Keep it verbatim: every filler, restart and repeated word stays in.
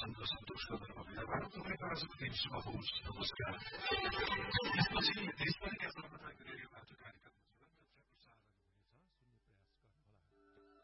प्रचण्ड सन्तोष गर्नुभयो। तपाईँको आजको दिन शुभ होस्। नमस्कार।